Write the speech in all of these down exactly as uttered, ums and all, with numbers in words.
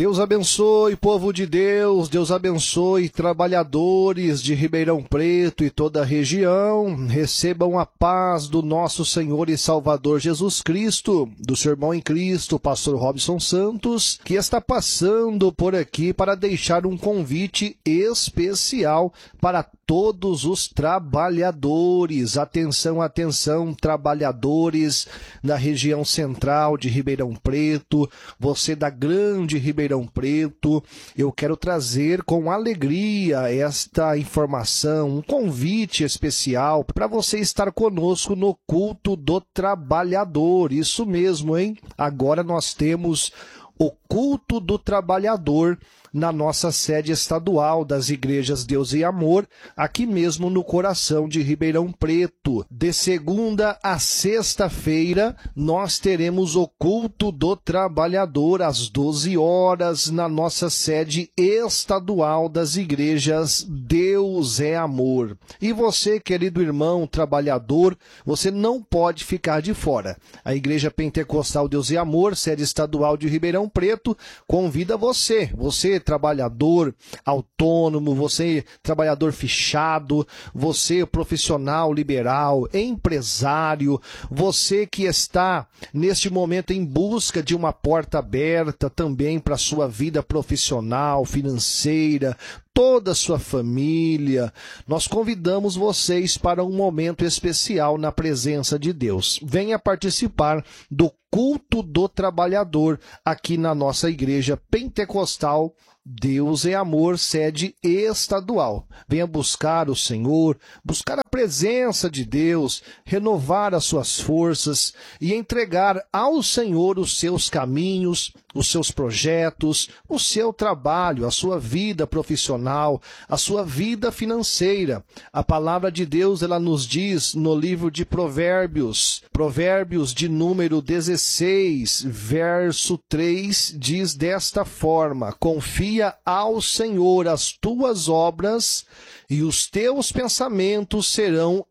Deus abençoe, povo de Deus, Deus abençoe, trabalhadores de Ribeirão Preto e toda a região, recebam a paz do nosso Senhor e Salvador Jesus Cristo, do seu irmão em Cristo, pastor Robson Santos, que está passando por aqui para deixar um convite especial para todos os trabalhadores. Atenção, atenção, trabalhadores da região central de Ribeirão Preto, você da grande Ribeirão Preto, eu quero trazer com alegria esta informação, um convite especial para você estar conosco no culto do trabalhador. Isso mesmo, hein? Agora nós temos o culto do trabalhador na nossa sede estadual das Igrejas Deus e Amor, aqui mesmo no coração de Ribeirão Preto. De segunda a sexta-feira, nós teremos o culto do trabalhador às doze horas na nossa sede estadual das Igrejas Deus é Amor. E você, querido irmão trabalhador, você não pode ficar de fora. A Igreja Pentecostal Deus e Amor, sede estadual de Ribeirão Preto, convida você, você trabalhador autônomo, você trabalhador fichado, você profissional liberal, empresário, você que está neste momento em busca de uma porta aberta também para a sua vida profissional, financeira, toda a sua família, nós convidamos vocês para um momento especial na presença de Deus. Venha participar do culto do trabalhador aqui na nossa igreja pentecostal Deus é Amor, sede estadual. Venha buscar o Senhor, buscar a presença de Deus, renovar as suas forças e entregar ao Senhor os seus caminhos, os seus projetos, o seu trabalho, a sua vida profissional, a sua vida financeira. A palavra de Deus, ela nos diz no livro de Provérbios, Provérbios de número dezesseis, verso três, diz desta forma: confia ao Senhor as tuas obras e os teus pensamentos serão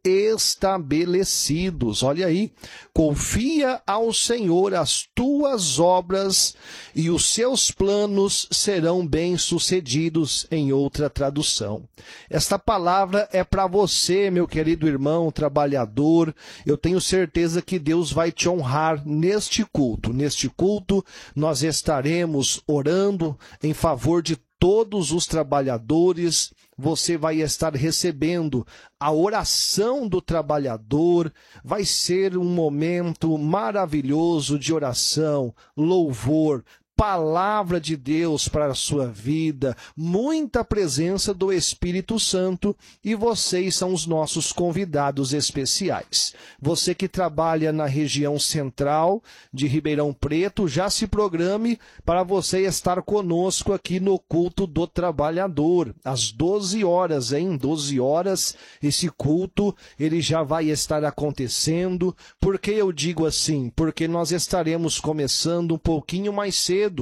estabelecidos. Olha aí, confia ao Senhor as tuas obras e os seus planos serão bem-sucedidos, em outra tradução. Esta palavra é para você, meu querido irmão trabalhador. Eu tenho certeza que Deus vai te honrar neste culto. Neste culto, nós estaremos orando em favor de todos os trabalhadores. Você vai estar recebendo a oração do trabalhador. Vai ser um momento maravilhoso de oração, louvor, palavra de Deus para a sua vida, muita presença do Espírito Santo, e vocês são os nossos convidados especiais. Você que trabalha na região central de Ribeirão Preto, já se programe para você estar conosco aqui no culto do trabalhador, às doze horas, hein? doze horas, esse culto, ele já vai estar acontecendo. Por que eu digo assim? Porque nós estaremos começando um pouquinho mais cedo,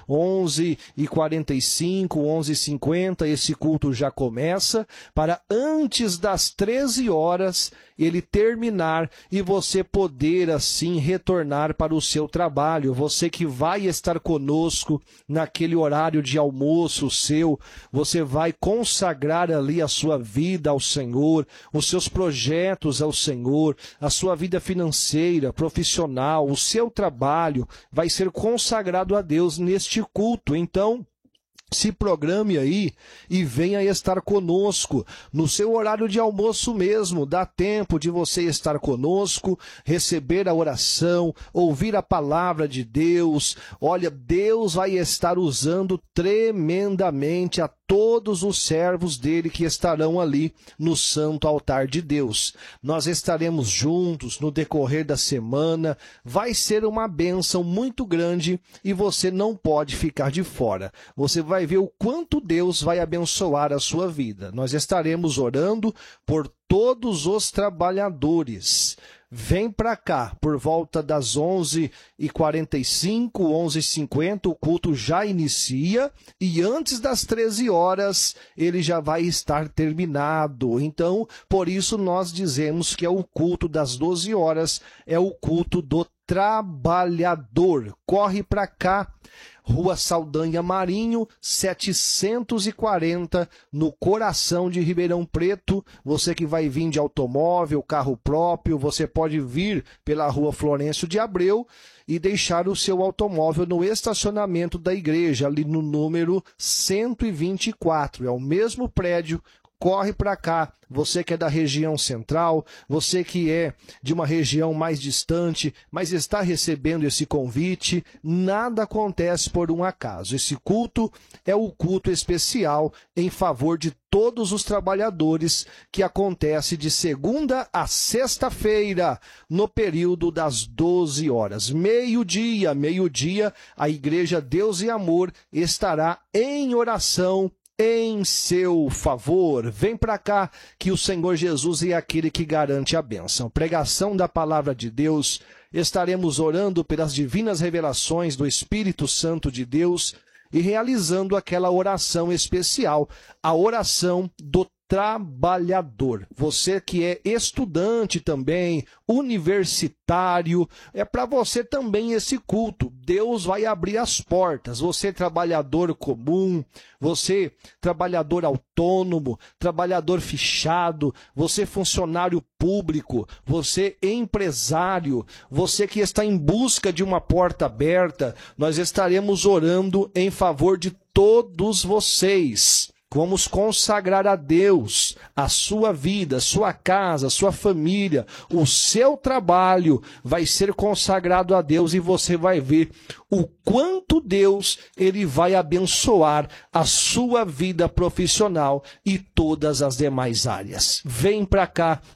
onze e quarenta e cinco, onze e cinquenta, esse culto já começa, para antes das treze horas ele terminar e você poder assim retornar para o seu trabalho. Você que vai estar conosco naquele horário de almoço seu, você vai consagrar ali a sua vida ao Senhor, os seus projetos ao Senhor, a sua vida financeira, profissional, o seu trabalho vai ser consagrado a Deus neste culto. Então, se programe aí e venha estar conosco no seu horário de almoço mesmo. Dá tempo de você estar conosco, receber a oração, ouvir a palavra de Deus. Olha, Deus vai estar usando tremendamente a todos os servos dele que estarão ali no santo altar de Deus. Nós estaremos juntos no decorrer da semana. Vai ser uma bênção muito grande e você não pode ficar de fora. Você vai ver o quanto Deus vai abençoar a sua vida. Nós estaremos orando por todos os trabalhadores. Vem para cá, por volta das onze e quarenta e cinco, onze e cinquenta, o culto já inicia e antes das treze horas ele já vai estar terminado. Então, por isso nós dizemos que é o culto das doze horas, é o culto do trabalhador. Corre para cá. Rua Saldanha Marinho, setecentos e quarenta, no coração de Ribeirão Preto. Você que vai vir de automóvel, carro próprio, você pode vir pela Rua Florencio de Abreu e deixar o seu automóvel no estacionamento da igreja, ali no número cento e vinte e quatro. É o mesmo prédio. Corre para cá, você que é da região central, você que é de uma região mais distante, mas está recebendo esse convite, nada acontece por um acaso. Esse culto é o culto especial em favor de todos os trabalhadores, que acontece de segunda a sexta-feira, no período das doze horas. Meio-dia, meio-dia, a Igreja Deus e Amor estará em oração em seu favor. Vem para cá, que o Senhor Jesus é aquele que garante a bênção. Pregação da palavra de Deus, estaremos orando pelas divinas revelações do Espírito Santo de Deus e realizando aquela oração especial, a oração do trabalhador. Você que é estudante também, universitário, é para você também esse culto. Deus vai abrir as portas. Você trabalhador comum, você trabalhador autônomo, trabalhador fichado, você funcionário público, você empresário, você que está em busca de uma porta aberta, nós estaremos orando em favor de todos vocês. Vamos consagrar a Deus a sua vida, sua casa, sua família, o seu trabalho vai ser consagrado a Deus e você vai ver o quanto Deus ele vai abençoar a sua vida profissional e todas as demais áreas. Vem para cá,